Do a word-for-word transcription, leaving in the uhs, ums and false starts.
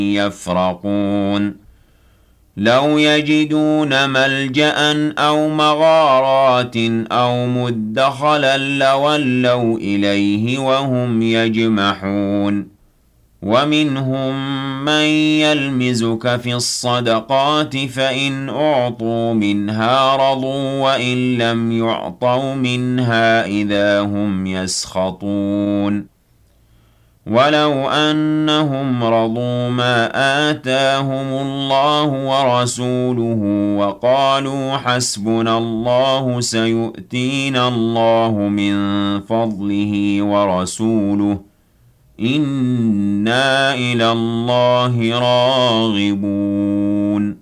يفرقون لو يجدون ملجأ أو مغارات أو مدخلا لولوا إليه وهم يجمحون ومنهم من يلمزك في الصدقات فإن أعطوا منها رضوا وإن لم يعطوا منها إذا هم يسخطون ولو أنهم رضوا ما آتاهم الله ورسوله وقالوا حسبنا الله سيؤتينا الله من فضله ورسوله إنا إلى الله راغبون